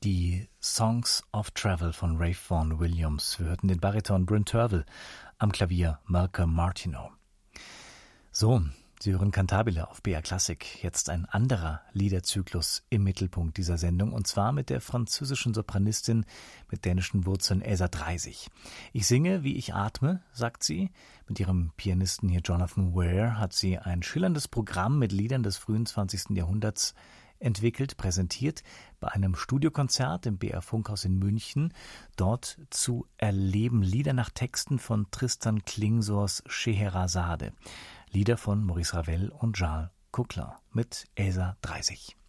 Die Songs of Travel von Ralph Vaughan Williams. Wir hörten den Bariton Bryn Tervel, am Klavier Malcolm Martineau. So, Sie hören Cantabile auf BR Klassik. Jetzt ein anderer Liederzyklus im Mittelpunkt dieser Sendung, und zwar mit der französischen Sopranistin mit dänischen Wurzeln Ésa Dreisig. Ich singe, wie ich atme, sagt sie. Mit ihrem Pianisten hier Jonathan Ware hat sie ein schillerndes Programm mit Liedern des frühen 20. Jahrhunderts entwickelt, präsentiert bei einem Studiokonzert im BR Funkhaus in München. Dort zu erleben Lieder nach Texten von Tristan Klingsors Scheherazade. Lieder von Maurice Ravel und Charles Coquelin mit Ésa Dreisig.